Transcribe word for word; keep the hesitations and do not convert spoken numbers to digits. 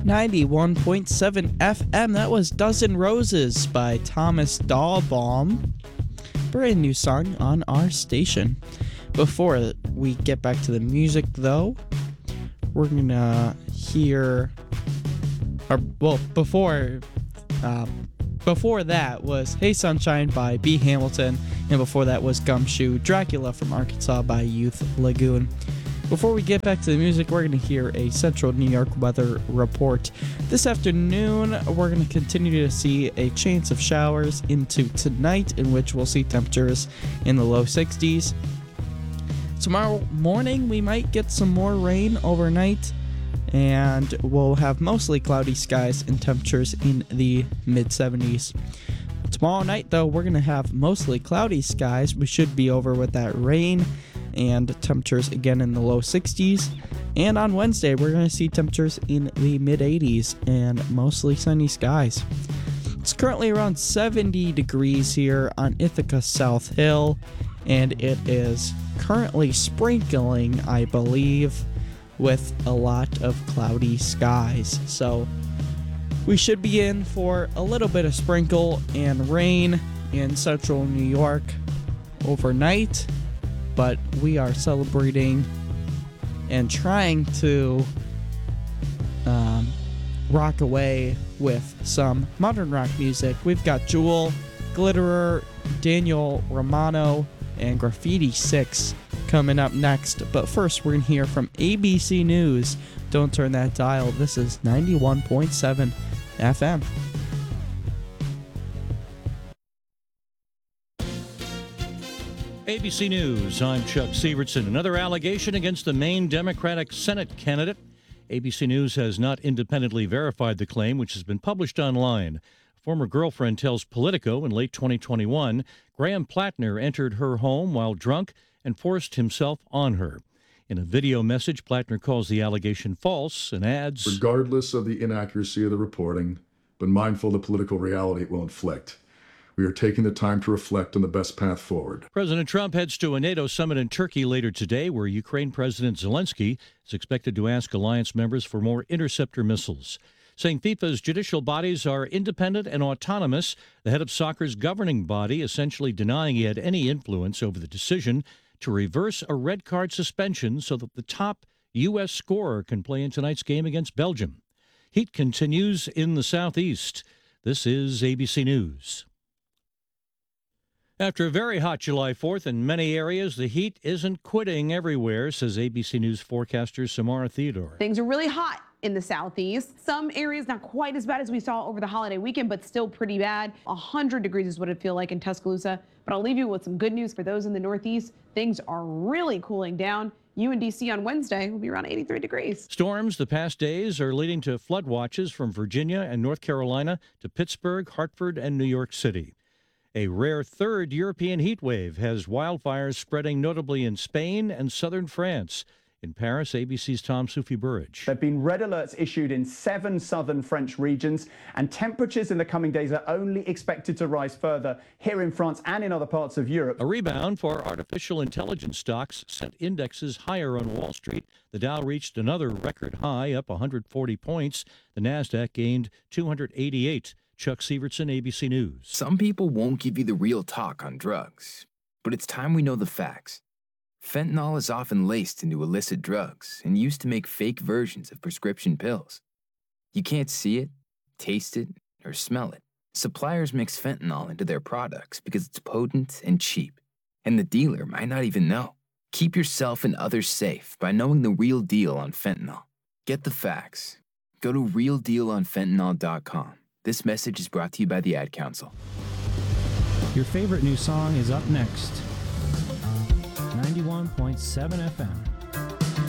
ninety-one point seven F M. That was Dozen Roses by Thomas Dahlbaum. Brand new song on our station. Before we get back to the music, though, we're gonna hear, or well, before, uh, before that was "Hey Sunshine" by B. Hamilton, and before that was "Gumshoe Dracula" from Arkansas by Youth Lagoon. Before we get back to the music, we're going to hear a Central New York weather report. This afternoon, we're going to continue to see a chance of showers into tonight, in which we'll see temperatures in the low sixties. Tomorrow morning, we might get some more rain overnight, and we'll have mostly cloudy skies and temperatures in the mid seventies. Tomorrow night, though, we're going to have mostly cloudy skies. We should be over with that rain and temperatures again in the low sixties. And on Wednesday, we're going to see temperatures in the mid eighties and mostly sunny skies. It's currently around seventy degrees here on Ithaca South Hill, and it is currently sprinkling, I believe, with a lot of cloudy skies. So we should be in for a little bit of sprinkle and rain in central New York overnight, but we are celebrating and trying to um, rock away with some modern rock music. We've got Jewel, Glitterer, Daniel Romano, and Graffiti Six coming up next. But first, we're going to hear from A B C News. Don't turn that dial. This is ninety-one point seven F M. A B C News, I'm Chuck Sievertson. Another allegation against the Maine Democratic Senate candidate. A B C News has not independently verified the claim, which has been published online. A former girlfriend tells Politico in late twenty twenty-one, Graham Plattner entered her home while drunk and forced himself on her. In a video message, Plattner calls the allegation false and adds, regardless of the inaccuracy of the reporting, but mindful of the political reality it will inflict, we are taking the time to reflect on the best path forward. President Trump heads to a NATO summit in Turkey later today, where Ukraine President Zelensky is expected to ask alliance members for more interceptor missiles. Saying FIFA's judicial bodies are independent and autonomous, the head of soccer's governing body essentially denying he had any influence over the decision to reverse a red card suspension so that the top U S scorer can play in tonight's game against Belgium. Heat continues in the southeast. This is A B C News. After a very hot July fourth in many areas, the heat isn't quitting everywhere, says A B C News forecaster Samara Theodore. Things are really hot in the southeast. Some areas not quite as bad as we saw over the holiday weekend, but still pretty bad. one hundred degrees is what it feels like in Tuscaloosa. But I'll leave you with some good news for those in the northeast. Things are really cooling down. U N D C on Wednesday will be around eighty-three degrees. Storms the past days are leading to flood watches from Virginia and North Carolina to Pittsburgh, Hartford, and New York City. A rare third European heat wave has wildfires spreading notably in Spain and southern France. In Paris, A B C's Tom Soufi Burridge. There have been red alerts issued in seven southern French regions, and temperatures in the coming days are only expected to rise further here in France and in other parts of Europe. A rebound for artificial intelligence stocks sent indexes higher on Wall Street. The Dow reached another record high, up one hundred forty points. The Nasdaq gained two hundred eighty-eight. Chuck Sievertson, A B C News. Some people won't give you the real talk on drugs, but it's time we know the facts. Fentanyl is often laced into illicit drugs and used to make fake versions of prescription pills. You can't see it, taste it, or smell it. Suppliers mix fentanyl into their products because it's potent and cheap, and the dealer might not even know. Keep yourself and others safe by knowing the real deal on fentanyl. Get the facts. Go to real deal on fentanyl dot com. This message is brought to you by the Ad Council. Your favorite new song is up next. ninety-one point seven F M.